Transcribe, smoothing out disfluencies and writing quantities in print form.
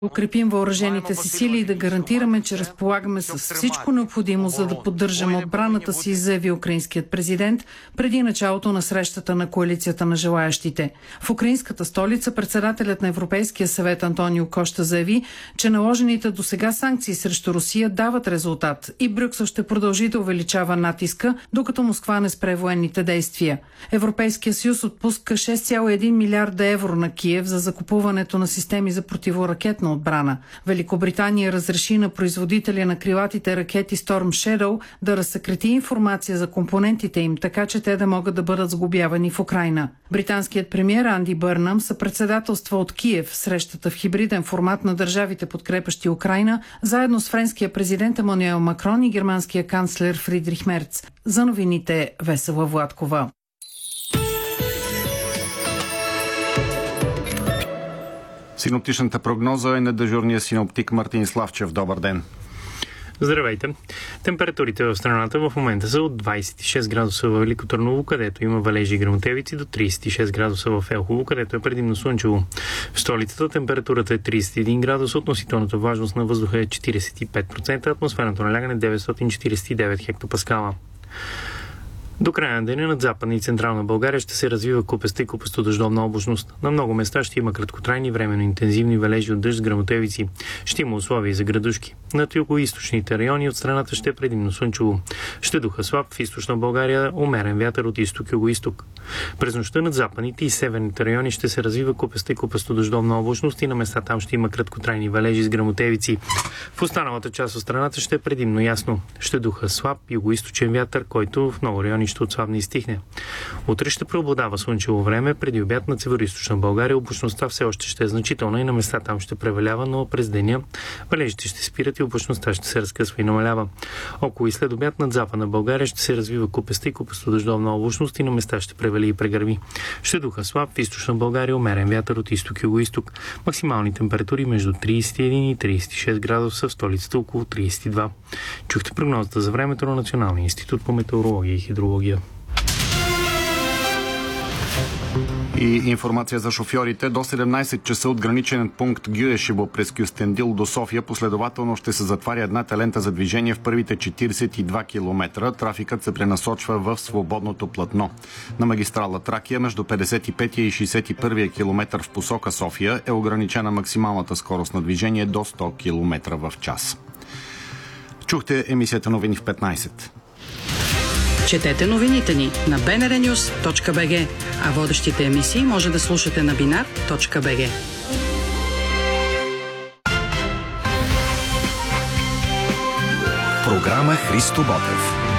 укрепим въоръжените си сили и да гарантираме, че разполагаме с всичко необходимо, за да поддържаме отбраната си, заяви украинският президент преди началото на срещата на коалицията на желаящите. В украинската столица председателят на Европейския съвет Антонио Кошта заяви, че наложените досега санкции срещу Русия дават резултат и Брюксел ще продължи да увеличава натиска, докато Москва не спре военните действия. Европейския съюз отпуска 6,1 милиарда евро на Киев за закупуването на системи за противоракетна отбрана. Великобритания разреши на производителя на крилатите ракети Storm Shadow да разсекрети информация за компонентите им, така че те да могат да бъдат сглобявани в Украйна. Британският премиер Анди Бърнам съпредседателства от Киев срещата в хибриден формат на държавите, подкрепящи Украйна, заедно с френския президент Емануел Макрон и германския канцлер Фридрих Мерц. За новините Весела Владкова. Синоптичната прогноза е на дежурния синоптик Мартин Славчев. Добър ден! Здравейте! Температурите в страната в момента са от 26 градуса в Велико Търново, където има валежи и гръмотевици, до 36 градуса в Елхово, където е предимно слънчево. В столицата температурата е 31 градуса, относителната влажност на въздуха е 45%, атмосферното налягане 949 хектопаскала. До края на деня над Западна и Централна България ще се развива купеста и купесто-дъждовна облачност. На много места ще има краткотрайни временно интензивни валежи от дъжд с гръмотевици. Ще има условия за градушки. Над югоизточните райони от страната ще е предимно слънчево. Ще духа слаб в източна България, умерен вятър от изток-югоизток. През нощта над западните и северните райони ще се развива купеста и купесто-дъждовна облачност и на места там ще има краткотрайни валежи с гръмотевици. В останалата част от страната ще е предимно ясно. Ще духа слаб югоизточен вятър, който в много райони ще отслабне и стихне. Утре ще преобладава слънчево време, преди обяд на североизточна България облачността все още ще е значителна и на места там ще превалява, но през деня валежите ще спират и облачността ще се разкъсва и намалява. Около и след обяд над Западна България ще се развива купеста и купесто-дъждовна облачност и на места ще превали и прегърви. Ще духа слаб в източна България, умерен вятър от изток-югоизток. Максимални температури между 31 и 36 градуса, в столицата около 32. Чухте прогнозата за времето на Националния институт по метеорология и хидрология. И информация за шофьорите. До 17 часа от граничен пункт Гюешево през Кюстендил до София последователно ще се затваря едната лента за движение в първите 42 км. Трафикът се пренасочва в свободното платно. На магистрала Тракия между 55 и 61 км в посока София е ограничена максималната скорост на движение до 100 км в час. Чухте емисията новини в 15. Четете новините ни на bnrnews.bg, а водещите емисии може да слушате на binar.bg. Програма Христо Ботев.